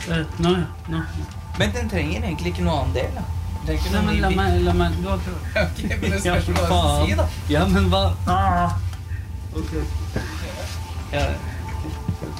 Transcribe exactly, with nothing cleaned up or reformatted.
Nå, nå. Men den trenger egentlig ikke noe annen del, da. Det er ikke Nei, noe men la ny meg, la meg, du har prøvd. Ok, men det Ja, spørs hva du faen. skal si, da. Ja, men hva? Ah. Ok. Ja,